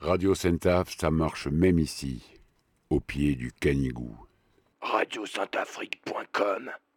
Radio Sainte-Ave, ça marche même ici, au pied du Canigou. Radiosaintafrique.com